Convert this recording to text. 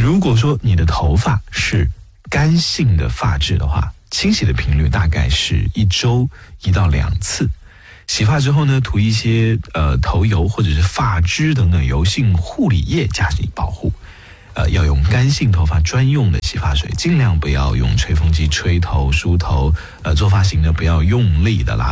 如果说你的头发是干性的发质的话，清洗的频率大概是1周1到2次。洗发之后呢，涂一些头油或者是发脂等等油性护理液加以保护。要用干性头发专用的洗发水，尽量不要用吹风机吹头梳头。做发型呢，不要用力的拉